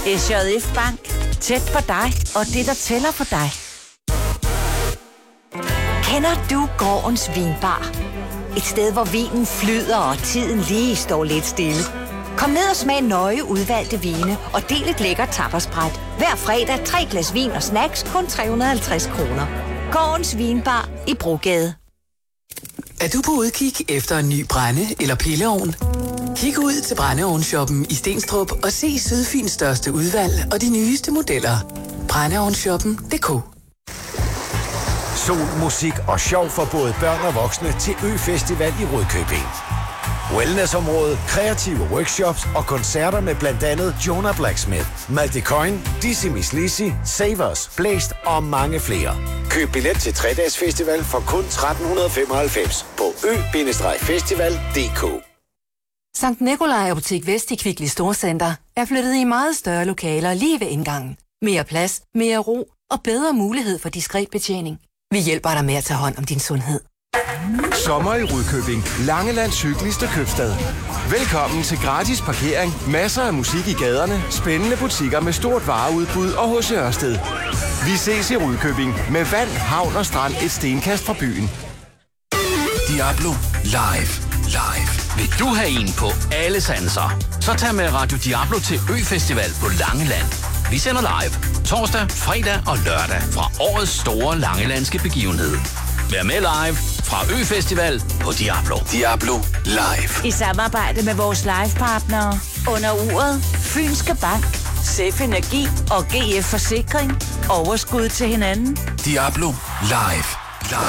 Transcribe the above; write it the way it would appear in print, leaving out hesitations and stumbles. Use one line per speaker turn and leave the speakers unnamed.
SJF Bank. Tæt på dig og det, der tæller for dig.
Kender du gårdens vinbar? Et sted, hvor vinen flyder, og tiden lige står lidt stille. Kom ned og smag nøje udvalgte vine, og del et lækkert tapasbræt. Hver fredag 3 glas vin og snacks, kun 350 kroner. Gårdens vinbar i Brogade.
Er du på udkig efter en ny brænde- eller pilleovn? Kig ud til Brændeovnshoppen i Stenstrup og se Sydfyns største udvalg og de nyeste modeller. Brændeovnshoppen.dk.
Sol, musik og sjov for både børn og voksne til Ø-festival i Rudkøbing. Wellnessområde, kreative workshops og koncerter med blandt andet Jonah Blacksmith, Malte Coyne, Dizzy Miss Lizzy, Savers, Blæst og mange flere. Køb billet til 3-dages festival for kun 1395 på ø-festival.dk.
Sankt Nikolaj Apotek Vest i Kvickly Storcenter er flyttet i meget større lokaler lige ved indgangen. Mere plads, mere ro og bedre mulighed for diskret betjening. Vi hjælper dig med at tage hånd om din sundhed.
Sommer i Rudkøbing. Langelands hyggeligste købstad. Velkommen til gratis parkering, masser af musik i gaderne, spændende butikker med stort vareudbud og H.C. Ørsted. Vi ses i Rudkøbing med vand, havn og strand et stenkast fra byen.
Diablo Live. Vil du have en på alle sanser? Så tag med Radio Diablo til Ø-festival på Langeland. Vi sender live torsdag, fredag og lørdag fra årets store langelandske begivenhed. Vær med live fra Ø-festival på Diablo.
Diablo Live.
I samarbejde med vores livepartnere. Under uret Fynske Bank, Sef Energi og GF Forsikring. Overskud til hinanden.
Diablo Live.